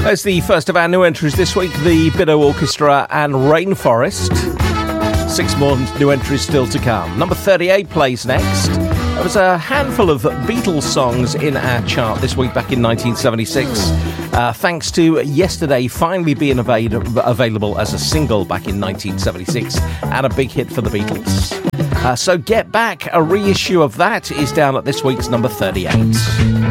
As the first of our new entries this week, the Biddo Orchestra and Rainforest. 6 more new entries still to come. Number 38 plays next. There was a handful of Beatles songs in our chart this week back in 1976, thanks to Yesterday finally being available as a single back in 1976 and a big hit for the Beatles. So Get Back, a reissue of that, is down at this week's number 38.